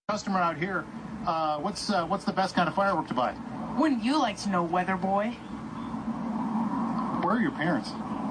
Customer out here, what's the best kind of firework to buy? Wouldn't you like to know, weather boy? Where are your parents?